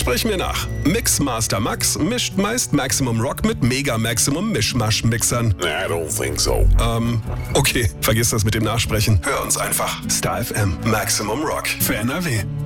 Sprich mir nach. Mixmaster Max mischt meist Maximum Rock mit Mega Maximum Mischmasch-Mixern. I don't think so. Okay, vergiss das mit dem Nachsprechen. Hör uns einfach. Star FM Maximum Rock für NRW.